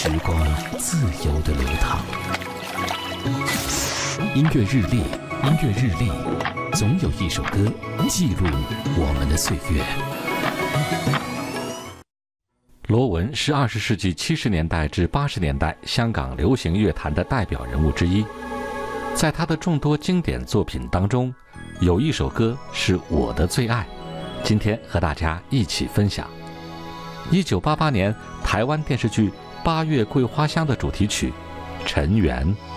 时光自由的流淌。音乐日历，音乐日历，总有一首歌记录我们的岁月。罗文是20世纪70年代至80年代香港流行乐坛的代表人物之一。在他的众多经典作品当中，有一首歌是我的最爱，今天和大家一起分享。1988年台湾电视剧《八月桂花香》的主题曲《尘缘》。